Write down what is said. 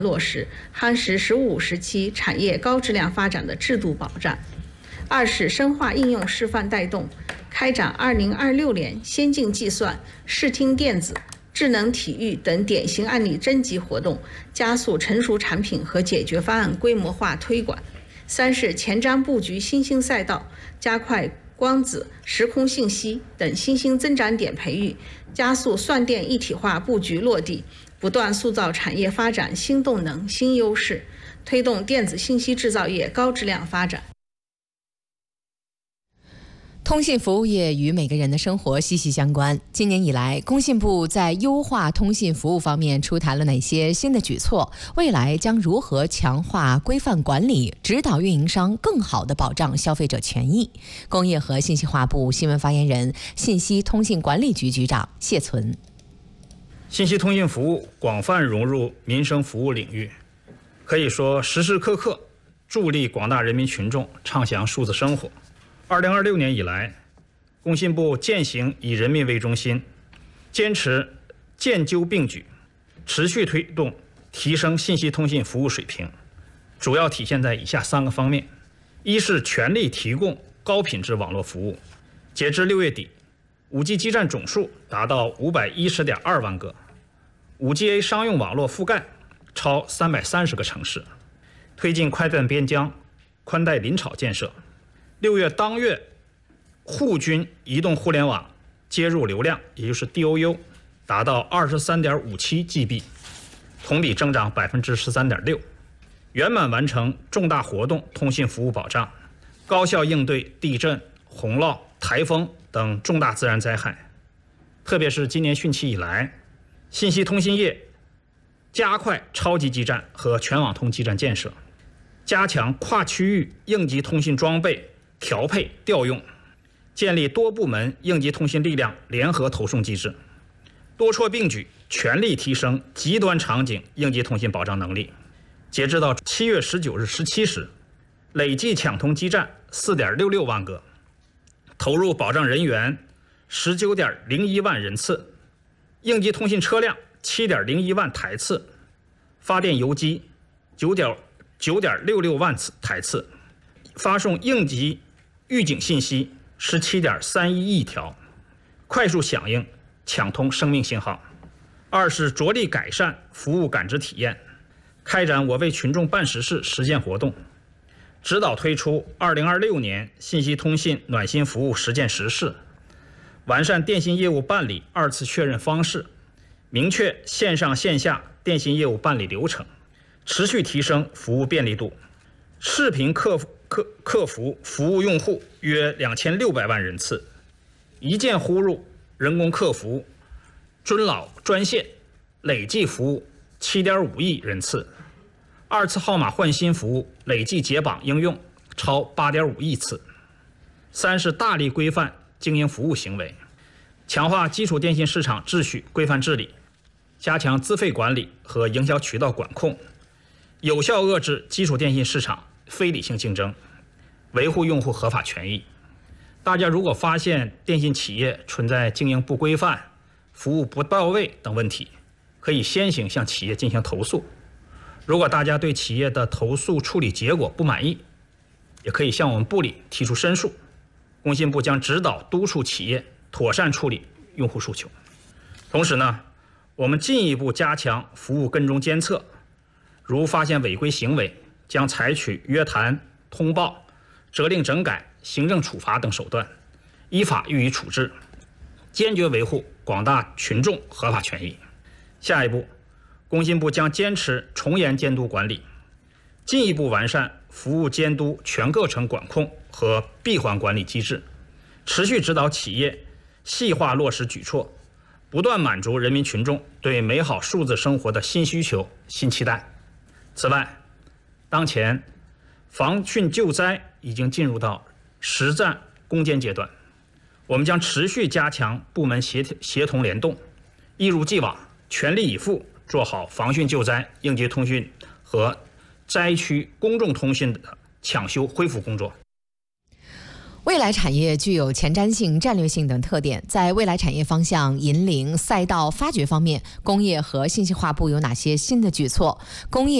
落实，夯实“15+5”时期产业高质量发展的制度保障。二是深化应用示范带动，开展2026年先进计算、视听电子、智能体育等典型案例征集活动，加速成熟产品和解决方案规模化推广。三是前瞻布局新兴赛道，加快光子、时空信息等新兴增长点培育，加速算电一体化布局落地，不断塑造产业发展新动能、新优势，推动电子信息制造业高质量发展。 通信服务业与每个人的生活息息相关。今年以来，工信部在优化通信服务方面出台了哪些新的举措？未来将如何强化规范管理，指导运营商更好地保障消费者权益？工业和信息化部新闻发言人、信息通信管理局局长谢存。 信息通信服务广泛融入民生服务领域，可以说时时刻刻助力广大人民群众畅享数字生活。2026年以来，工信部践行以人民为中心，坚持建纠并举，持续推动提升信息通信服务水平，主要体现在以下3个方面：一是全力提供高品质网络服务，截至6月底，5G 基站总数达到510.2万个，5Ga 商用网络覆盖超330个城市，推进快断边疆、宽带临场建设。6月当月户均移动互联网接入流量，也就是 DOU 达到 23.57 GB， 同比增长 13.6%， 圆满完成重大活动通信服务保障，高效应对地震、洪涝、台风等重大自然灾害。特别是今年汛期以来，信息通信业加快超级基站和全网通基站建设，加强跨区域应急通信装备调配调用，建立多部门应急通信力量联合投送机制，多措并举，全力提升极端场景应急通信保障能力。截至到7月19日17时，累计抢通基站 4.66 万个，投入保障人员 19.01 万人次，应急通信车辆 7.01 万台次，发电邮机 9.66 万台次，发送应急预警信息 17.31亿条，快速响应抢通生命信号。二是着力改善服务感知体验，开展我为群众办实事实践活动，指导推出2026年信息通信暖心服务实践实事，完善电信业务办理2次确认方式，明确线上线下电信业务办理流程，持续提升服务便利度。视频客服服务用户约2600万人次，一键呼入人工客服尊老专线累计服务 7.5 亿人次，2次号码换新服务累计解绑应用超 8.5 亿次。三是大力规范经营服务行为，强化基础电信市场秩序规范治理，加强资费管理和营销渠道管控，有效遏制基础电信市场非理性竞争，维护用户合法权益。大家如果发现电信企业存在经营不规范、服务不到位等问题，可以先行向企业进行投诉。如果大家对企业的投诉处理结果不满意，也可以向我们部里提出申诉，工信部将指导督促企业妥善处理用户诉求。同时呢，我们进一步加强服务跟踪监测，如发现违规行为，将采取约谈、通报、责令整改、行政处罚等手段，依法予以处置，坚决维护广大群众合法权益。下一步，工信部将坚持从严监督管理，进一步完善服务监督全过程管控和闭环管理机制，持续指导企业细化落实举措，不断满足人民群众对美好数字生活的新需求、新期待。此外，当前防汛救灾已经进入到实战攻坚阶段，我们将持续加强部门协同联动，一如既往全力以赴做好防汛救灾、应急通讯和灾区公众通信的抢修恢复工作。 未来产业具有前瞻性、战略性等特点。在未来产业方向引领、赛道发掘方面，工业和信息化部有哪些新的举措？工业